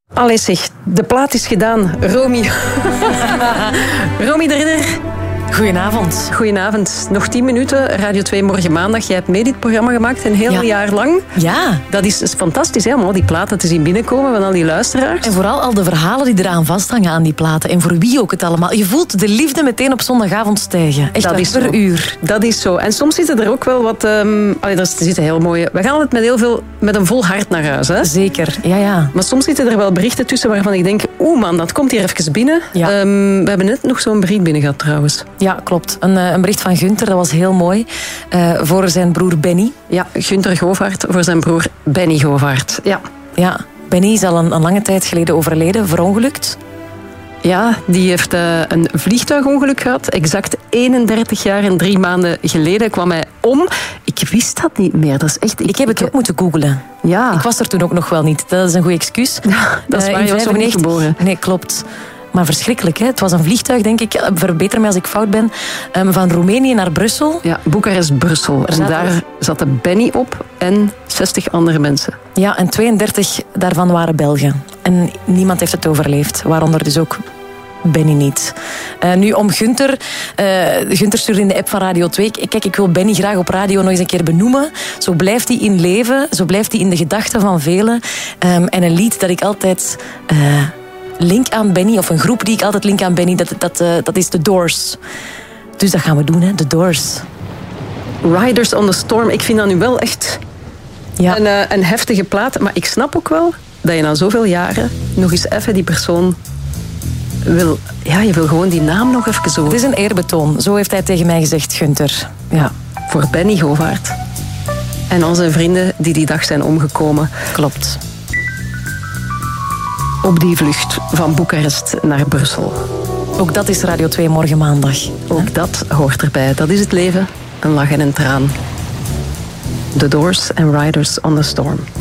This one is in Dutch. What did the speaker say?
Allee zeg, de plaat is gedaan. Romy. Romy de Ridder. Goedenavond. Goedenavond. Nog 10 minuten. Radio 2 morgen maandag. Jij hebt mee dit programma gemaakt een heel jaar lang. Ja. Dat is fantastisch, hè, om al die platen te zien binnenkomen van al die luisteraars. En vooral al de verhalen die eraan vasthangen aan die platen. En voor wie ook het allemaal. Je voelt de liefde meteen op zondagavond stijgen. Echt dat is per zo. Uur. Dat is zo. En soms zitten er ook wel wat... er zitten heel mooie... We gaan altijd met een vol hart naar huis. Hè? Zeker, ja. Maar soms zitten er wel berichten tussen waarvan ik denk... Oeh man, dat komt hier even binnen. Ja. We hebben net nog zo'n bericht binnen gehad trouwens. Ja, klopt. Een bericht van Gunther, dat was heel mooi. Voor zijn broer Benny. Ja, Gunther Govaert voor zijn broer Benny Govaert. Ja, Benny is al een lange tijd geleden overleden, verongelukt. Ja, die heeft een vliegtuigongeluk gehad. Exact 31 jaar en 3 maanden geleden kwam hij om. Ik wist dat niet meer. Dat is echt... Ik heb het ook moeten googlen. Ja. Ik was er toen ook nog wel niet. Dat is een goed excuus. Ja, dat is waar, je was nog niet geboren. Nee, klopt. Maar verschrikkelijk, hè? Het was een vliegtuig, denk ik, verbeter me als ik fout ben, van Roemenië naar Brussel. Ja, Boekarest-Brussel. En daar zat de Benny op en 60 andere mensen. Ja, en 32 daarvan waren Belgen. En niemand heeft het overleefd, waaronder dus ook Benny niet. Nu om Gunther. Gunther stuurde in de app van Radio 2. Kijk, ik wil Benny graag op radio nog eens een keer benoemen. Zo blijft hij in leven, zo blijft hij in de gedachten van velen. En een lied dat ik altijd... link aan Benny, of een groep die ik altijd link aan Benny, dat is The Doors. Dus dat gaan we doen, hè, The Doors. Riders on the Storm. Ik vind dat nu wel echt een heftige plaat. Maar ik snap ook wel dat je na zoveel jaren nog eens even die persoon wil... Ja, je wil gewoon die naam nog even zo... Het is een eerbetoon. Zo heeft hij tegen mij gezegd, Gunther. Ja. Voor Benny Govaert. En al zijn vrienden die dag zijn omgekomen. Klopt. Op die vlucht van Boekarest naar Brussel. Ook dat is Radio 2 morgen maandag. Ook dat hoort erbij. Dat is het leven. Een lach en een traan. The Doors en Riders on the Storm.